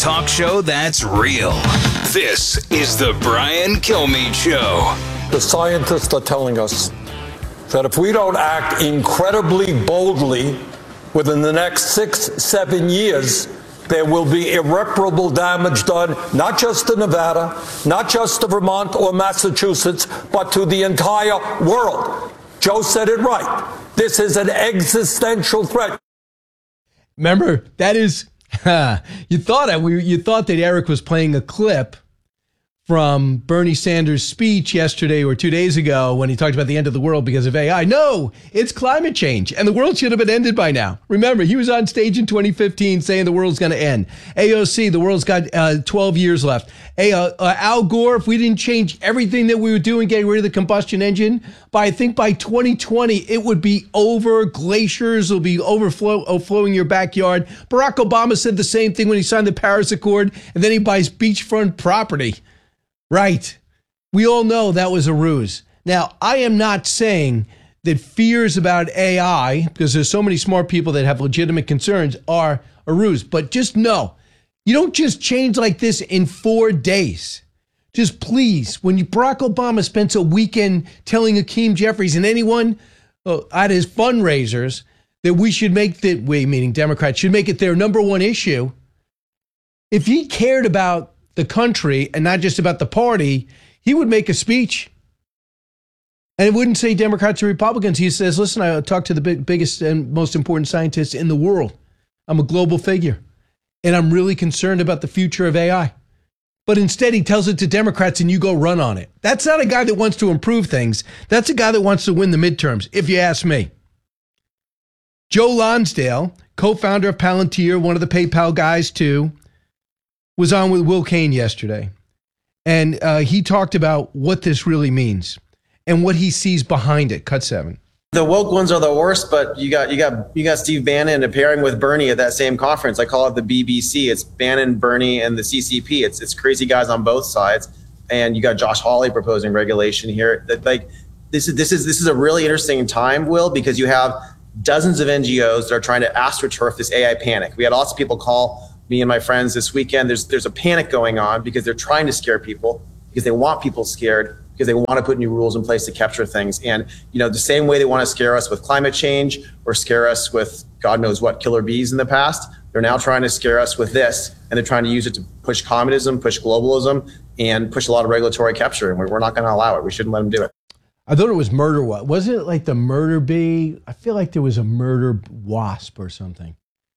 talk show that's real. This is the Brian Kilmeade Show. The scientists are telling us that if we don't act incredibly boldly within the next 6-7 years, there will be irreparable damage done, not just to Nevada, not just to Vermont or Massachusetts, but to the entire world. Joe said it right. This is an existential threat. Remember, that is, you thought that Eric was playing a clip from Bernie Sanders' speech yesterday or 2 days ago when he talked about the end of the world because of AI. No, it's climate change, and the world should have been ended by now. Remember, he was on stage in 2015 saying the world's going to end. AOC, the world's got 12 years left. Al Gore, if we didn't change everything that we were doing, getting rid of the combustion engine, I think by 2020, it would be over. Glaciers will be overflowing your backyard. Barack Obama said the same thing when he signed the Paris Accord, and then he buys beachfront property. Right. We all know that was a ruse. Now, I am not saying that fears about AI, because there's so many smart people that have legitimate concerns, are a ruse. But just know, you don't just change like this in 4 days. Just please, when Barack Obama spends a weekend telling Hakeem Jeffries and anyone at his fundraisers that we should make meaning Democrats, should make it their number one issue. If he cared about the country and not just about the party, he would make a speech. And it wouldn't say Democrats or Republicans. He says, listen, I talk to the biggest and most important scientists in the world. I'm a global figure, and I'm really concerned about the future of AI. But instead, he tells it to Democrats, and you go run on it. That's not a guy that wants to improve things. That's a guy that wants to win the midterms, if you ask me. Joe Lonsdale, co-founder of Palantir, one of the PayPal guys too, was on with Will Cain yesterday, and he talked about what this really means and what he sees behind it. Cut 7. The woke ones are the worst, but you got Steve Bannon appearing with Bernie at that same conference. I call it the BBC. It's Bannon, Bernie, and the CCP. It's crazy guys on both sides, and you got Josh Hawley proposing regulation here. This is a really interesting time, Will, because you have dozens of NGOs that are trying to astroturf this AI panic. We had lots of people call me and my friends this weekend. There's a panic going on because they're trying to scare people, because they want people scared, because they want to put new rules in place to capture things. And, the same way they want to scare us with climate change or scare us with God knows what killer bees in the past, they're now trying to scare us with this, and they're trying to use it to push communism, push globalism, and push a lot of regulatory capture. And we're not going to allow it. We shouldn't let them do it. I thought it was murder. Was it like the murder bee? I feel like there was a murder wasp or something.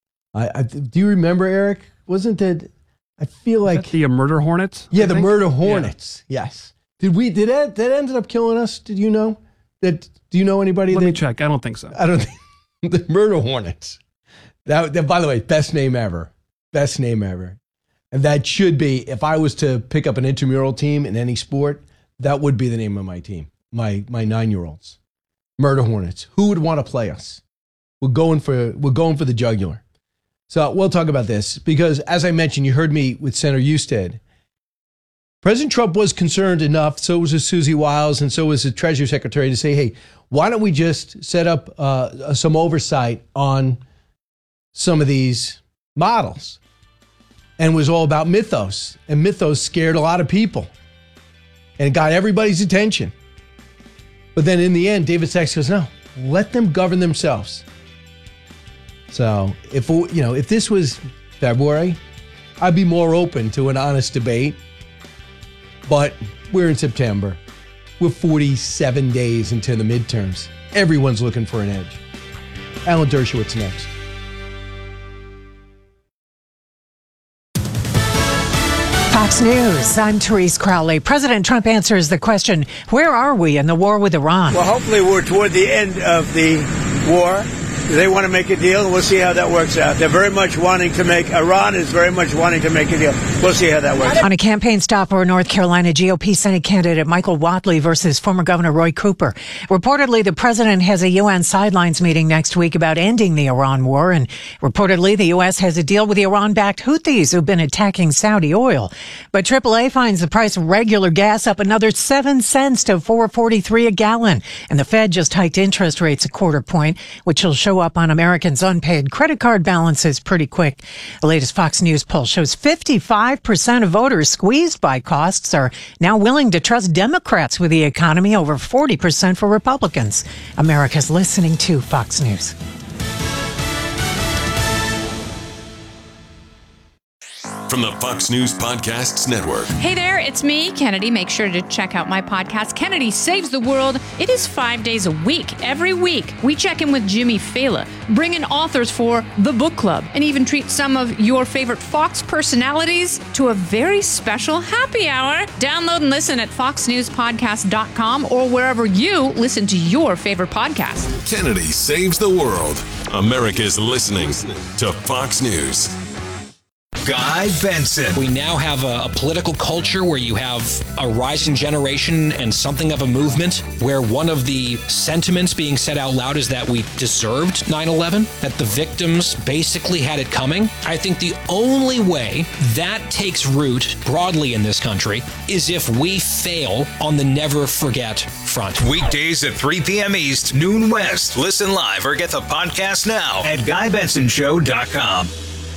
Do you remember, Eric? Wasn't that? I feel like the murder hornets. Yeah, the murder hornets. Yeah. Yes. Did that ended up killing us? Did you know that? Do you know anybody? Let me check. I don't think so. I don't think the murder hornets. That by the way, best name ever. Best name ever. And that should be, if I was to pick up an intramural team in any sport, that would be the name of my team. My 9-year-olds. Murder hornets. Who would want to play us? We're going for the jugular. So we'll talk about this because, as I mentioned, you heard me with Senator Husted. President Trump was concerned enough, so was Susie Wiles, and so was the Treasury Secretary, to say, hey, why don't we just set up some oversight on some of these models? And it was all about Mythos. And Mythos scared a lot of people. And it got everybody's attention. But then in the end, David Sachs goes, no, let them govern themselves. So if this was February, I'd be more open to an honest debate. But we're in September. We're 47 days into the midterms. Everyone's looking for an edge. Alan Dershowitz next. Fox News, I'm Therese Crowley. President Trump answers the question, where are we in the war with Iran? Well, hopefully we're toward the end of the war. They want to make a deal, and we'll see how that works out. Iran is very much wanting to make a deal. We'll see how that works out. On a campaign stop for North Carolina GOP Senate candidate Michael Whatley versus former Governor Roy Cooper. Reportedly, the president has a UN sidelines meeting next week about ending the Iran war. And reportedly, the U.S. has a deal with the Iran-backed Houthis who've been attacking Saudi oil. But AAA finds the price of regular gas up another 7 cents to $4.43 a gallon. And the Fed just hiked interest rates a quarter point, which will show show up on Americans' unpaid credit card balances pretty quick. The latest Fox News poll shows 55% of voters squeezed by costs are now willing to trust Democrats with the economy, over 40% for Republicans. America's listening to Fox News. From the Fox News Podcasts Network. Hey there, it's me, Kennedy. Make sure to check out my podcast, Kennedy Saves the World. It is 5 days a week. Every week, we check in with Jimmy Fallon, bring in authors for the book club, and even treat some of your favorite Fox personalities to a very special happy hour. Download and listen at foxnewspodcast.com or wherever you listen to your favorite podcast. Kennedy Saves the World. America's listening to Fox News. Guy Benson. We now have a political culture where you have a rising generation and something of a movement where one of the sentiments being said out loud is that we deserved 9/11, that the victims basically had it coming. I think the only way that takes root broadly in this country is if we fail on the never forget front. Weekdays at 3 p.m. East, noon West. Listen live or get the podcast now at GuyBensonShow.com.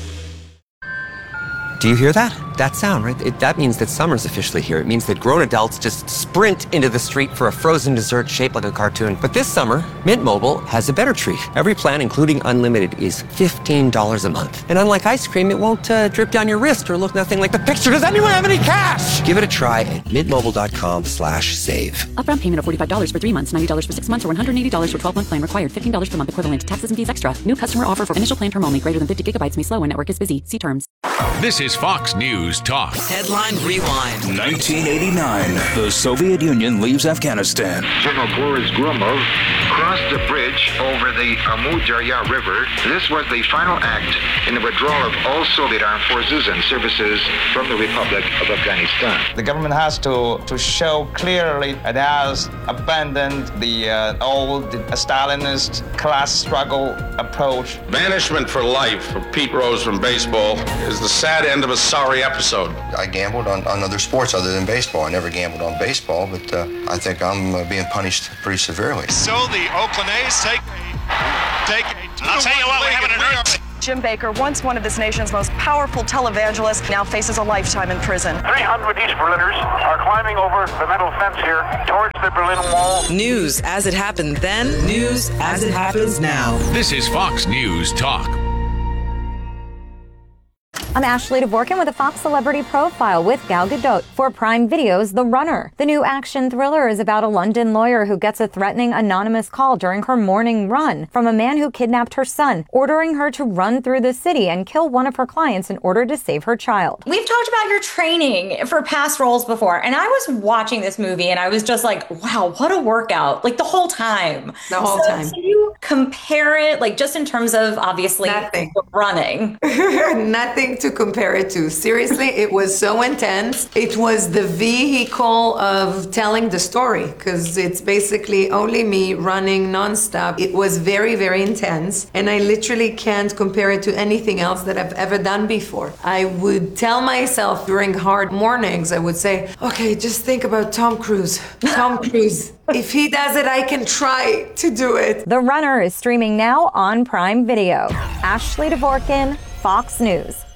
Do you hear that? That sound, right? That means that summer's officially here. It means that grown adults just sprint into the street for a frozen dessert shaped like a cartoon. But this summer, Mint Mobile has a better treat. Every plan, including unlimited, is $15 a month. And unlike ice cream, it won't drip down your wrist or look nothing like the picture. Does anyone have any cash? Give it a try at mintmobile.com/save. Upfront payment of $45 for 3 months, $90 for 6 months, or $180 for 12-month plan required. $15 per month equivalent. Taxes and fees extra. New customer offer for initial plan term only. Greater than 50 gigabytes may slow when network is busy. See terms. This is Fox News Talk. Headline Rewind. 1989. The Soviet Union leaves Afghanistan. General Boris Gromov crossed the bridge over the Amu Darya River. This was the final act in the withdrawal of all Soviet armed forces and services from the Republic of Afghanistan. The government has to show clearly it has abandoned the old Stalinist class struggle approach. Banishment for life for Pete Rose from baseball is the sad end of a sorry episode. I gambled on other sports other than baseball. I never gambled on baseball, but I think I'm being punished pretty severely. So the Oakland A's take I'll tell you what, we're having an earthquake. Jim Baker, once one of this nation's most powerful televangelists, now faces a lifetime in prison. 300 East Berliners are climbing over the metal fence here towards the Berlin Wall. News as it happened then, news as it happens now. This is Fox News Talk. I'm Ashley Dvorkin with a Fox Celebrity Profile with Gal Gadot for Prime Video's The Runner. The new action thriller is about a London lawyer who gets a threatening anonymous call during her morning run from a man who kidnapped her son, ordering her to run through the city and kill one of her clients in order to save her child. We've talked about your training for past roles before, and I was watching this movie and I was just like, wow, what a workout, like the whole time. The whole time. Can you compare it, like just in terms of obviously running? Nothing to compare it to. Seriously, it was so intense. It was the vehicle of telling the story because it's basically only me running nonstop. It was very, very intense, and I literally can't compare it to anything else that I've ever done before. I would tell myself during hard mornings, I would say, okay, just think about Tom Cruise. Tom Cruise. If he does it, I can try to do it. The Runner is streaming now on Prime Video. Ashley Dvorkin, Fox News.